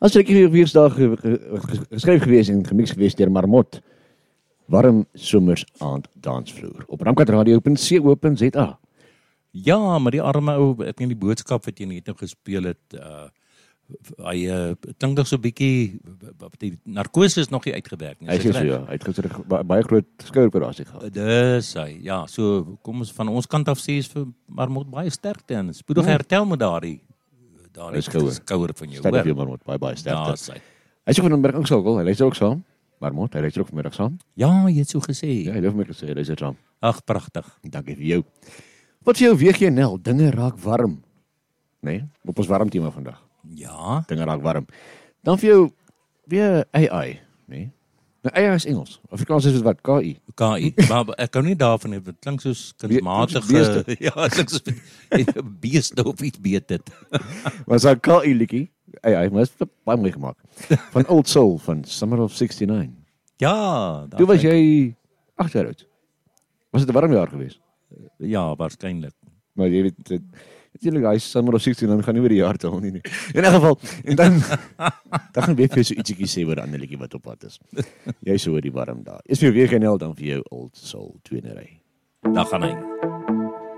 As ek hier weersdag geskryf gewees en gemix gewees deur Marmot. Warm somers aand dansvloer op ramkatradio.co.za. Ja, maar die arme ou, ek meen die boodskap wat jy net nou gespeel het, hy klink nog so 'n bietjie, die narkose is nog nie uitgewerk nie. Hy sê so ja, hy het gister baie groot skoueroperasie gehad. Dis hy, ja, so kom ons van ons kant af sê is vir Marmot baie sterkte en spoedig herstel met daardie skouer van jou, Sterkte vir Marmot, baie sterkte. Ja, sy. Hy sê vanmiddag ook sal, hy luister ook saam. Marmot, hy luister ook vanmiddag saam. Ja, jy het so gesê. Ja, hy het vir my gesê, hy luister saam. Ag, pragtig. Dankie vir jou. Wat vir jou weeg jy Nel? Dinge raak warm. Nee, op ons warm tema vandag. Ja, Dinge raak warm. Dan vir jou weer AI, nee. Nou AI is Engels. Afrikaans is dit wat? KI. KI, maar ek kan nie daarvan hê, dit klink soos kunsmatige, beeste. ja, dit klink soos beeste of iets beter. Maar so 'n KI liedjie, AI, maar is baie mooi gemaak. Van Old Soul van Summer of 69. Ja, Toe was jy 8 jaar oud. Was dit 'n warm jaar geweest? Ja, waarskynlik. Maar jy weet, natuurlijk, hy is Summer of 69, dan gaan nie weer die jaar tel nie. In 'n geval, en dan gaan weer vir so ietsiekie sê oor 'n ander liedjie wat op pad is. Jy so oor die warm daar. Is vir jou weer geen hel dan vir jou Old Soul 2 in 'n ry. Daar gaan hy.